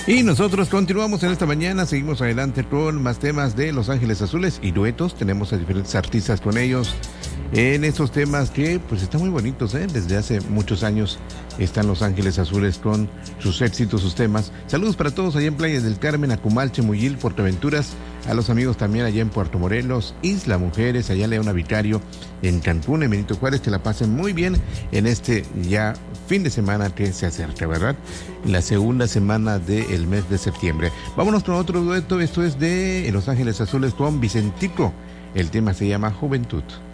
Y nosotros continuamos en esta mañana, seguimos adelante con más temas de Los Ángeles Azules y duetos. Tenemos a diferentes artistas con ellos en estos temas que pues están muy bonitos, ¿eh? Desde hace muchos años están Los Ángeles Azules con sus éxitos, sus temas. Saludos para todos allá en Playa del Carmen, Acumal, Chemuyil, Portaventuras, a los amigos también allá en Puerto Morelos, Isla Mujeres, allá Leona Vicario, en Cancún, en Benito Juárez, que la pasen muy bien en este ya fin de semana que se acerca, ¿verdad? La segunda semana del mes de septiembre. Vámonos con otro dueto, esto es de Los Ángeles Azules con Vicentico. El tema se llama Juventud.